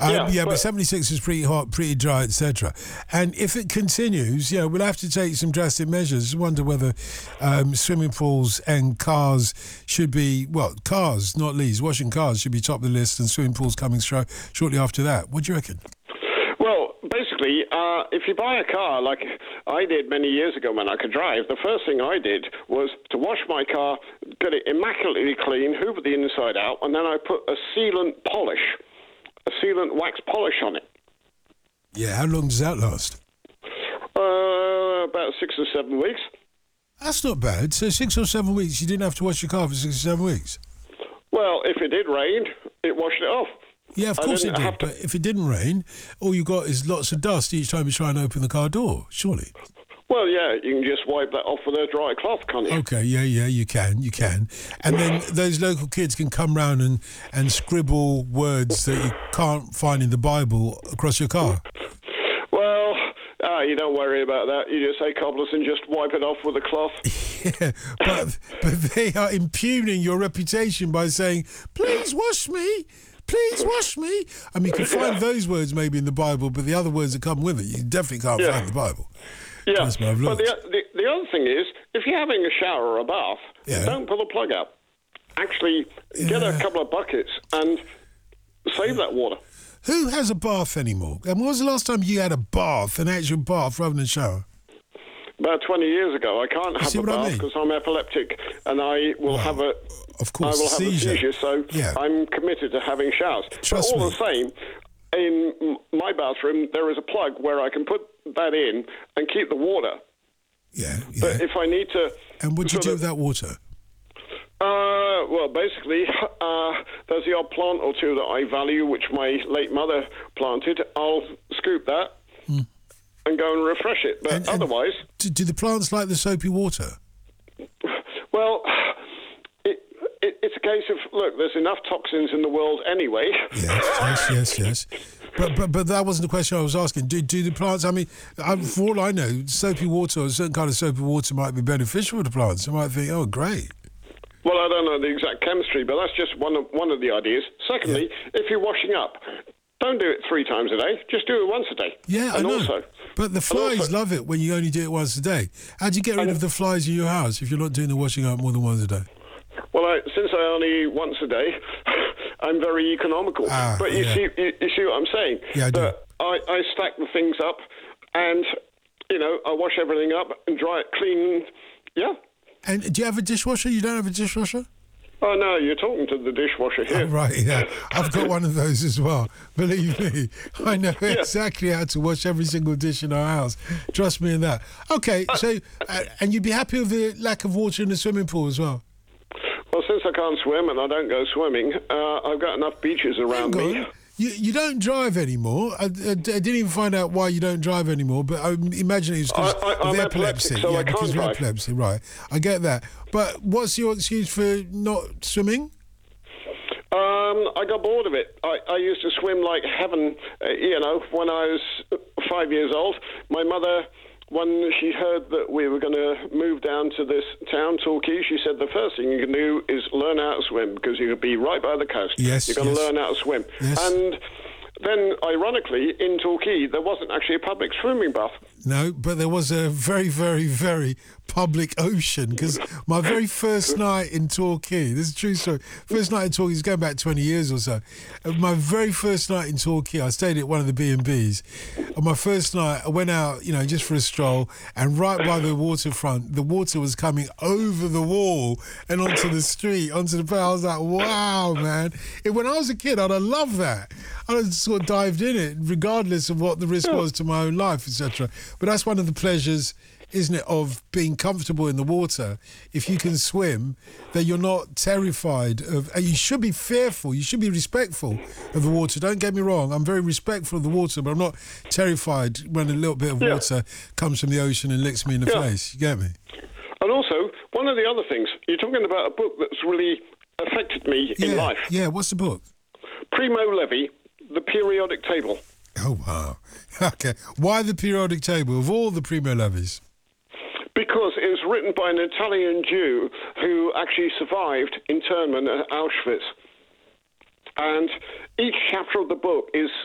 But 76 is pretty hot, pretty dry, etc. And if it continues, we'll have to take some drastic measures. I wonder whether swimming pools and cars should be, cars, not least, washing cars should be top of the list, and swimming pools coming shortly after that. What do you reckon? Well, basically, if you buy a car like I did many years ago when I could drive, the first thing I did was to wash my car, get it immaculately clean, hoover the inside out, and then I put a sealant wax polish on it. Yeah, how long does that last? About 6 or 7 weeks. That's not bad. So 6 or 7 weeks, you didn't have to wash your car for 6 or 7 weeks? Well, if it did rain, it washed it off. Yeah, of course it did. But if it didn't rain, all you got is lots of dust each time you try and open the car door, surely. Well, yeah, you can just wipe that off with a dry cloth, can't you? Okay, yeah, you can. And then those local kids can come round and scribble words that you can't find in the Bible across your car. Well, you don't worry about that. You just say cobblers and just wipe it off with a cloth. Yeah, but they are impugning your reputation by saying, please wash me. Please wash me. I mean, you can find those words maybe in the Bible, but the other words that come with it, you definitely can't find in the Bible. Yeah, but the other thing is, if you're having a shower or a bath, don't pull the plug out. Actually, get a couple of buckets and save that water. Who has a bath anymore? And when was the last time you had a bath, an actual bath, rather than a shower? About 20 years ago. I can't have a bath because I'm epileptic, and I will have a seizure. So I'm committed to having showers. Trust but all me. the same, in my bathroom there is a plug where I can put that in and keep the water. Yeah. But if I need to, and what do you do with that water? Well, basically, there's the odd plant or two that I value, which my late mother planted. I'll scoop that. And go and refresh it, but otherwise... Do the plants like the soapy water? Well, it's a case of, look, there's enough toxins in the world anyway. Yes. But that wasn't the question I was asking. Do the plants, I mean, for all I know, soapy water, or a certain kind of soapy water might be beneficial for the plants. You might think, oh, great. Well, I don't know the exact chemistry, but that's just one of the ideas. Secondly, if you're washing up, don't do it 3 times a day. Just do it once a day. Yeah, I know. But the flies love it when you only do it once a day. How do you get rid of the flies in your house if you're not doing the washing up more than once a day? Well, since I only once a day, I'm very economical. But you see what I'm saying? Yeah, I do. I stack the things up, and I wash everything up and dry it clean. Yeah. And do you have a dishwasher? You don't have a dishwasher? Oh, no, you're talking to the dishwasher here. Oh, right, yeah. I've got one of those as well. Believe me, I know exactly how to wash every single dish in our house. Trust me in that. Okay, so, and you'd be happy with the lack of water in the swimming pool as well? Well, since I can't swim and I don't go swimming, I've got enough beaches around me. You don't drive anymore. I didn't even find out why you don't drive anymore, but I imagine it's because of epilepsy. So I can't drive. Epilepsy, right. I get that. But what's your excuse for not swimming? I got bored of it. I used to swim like heaven, when I was 5 years old. My mother, when she heard that we were going to move down to this town, Torquay, she said the first thing you can do is learn how to swim because you'll be right by the coast. Yes, You're going to learn how to swim. Yes. And then, ironically, in Torquay, there wasn't actually a public swimming bath. No, but there was a very, very, very public ocean because my very first night in Torquay, this is a true story, first night in Torquay, it's going back 20 years or so. My very first night in Torquay, I stayed at one of the B&Bs. On my first night, I went out, just for a stroll, and right by the waterfront, the water was coming over the wall and onto the street, onto the I was like, wow, man. When I was a kid, I'd have loved that. I'd have sort of dived in it, regardless of what the risk was to my own life, etc. But that's one of the pleasures, isn't it, of being comfortable in the water. If you can swim, then you're not terrified of... And you should be fearful, you should be respectful of the water. Don't get me wrong, I'm very respectful of the water, but I'm not terrified when a little bit of water comes from the ocean and licks me in the face. You get me? And also, one of the other things, you're talking about a book that's really affected me in life. Yeah, what's the book? Primo Levi, The Periodic Table. Oh, wow. Okay. Why the periodic table of all the Primo Levis? Because it was written by an Italian Jew who actually survived internment at Auschwitz. And each chapter of the book is